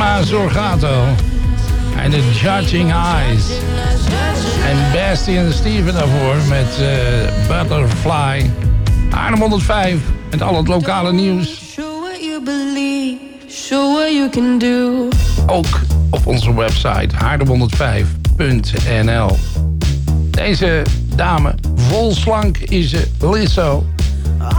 Nina Zorgato. En de Judging Eyes. En Basti en Steven daarvoor met Butterfly. Haarlem 105 met al het lokale nieuws. Show what you believe, show what you can do. Ook op onze website haarlem105.nl. Deze dame, vol slank is ze, Lizzo.